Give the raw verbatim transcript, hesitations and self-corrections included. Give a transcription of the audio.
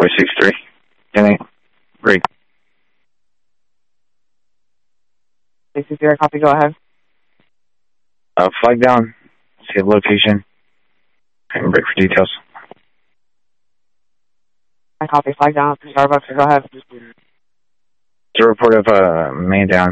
Runway six three. Can I break? six zero, copy, go ahead. Uh, flag down. See the location. And break for details. I copy, flag down, Starbucks, go ahead. It's a report of uh, man down.